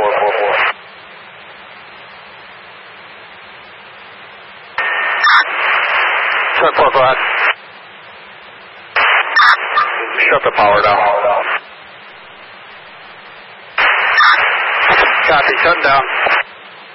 444. Truck 4, go ahead. Shut the power down. Copy, shut down.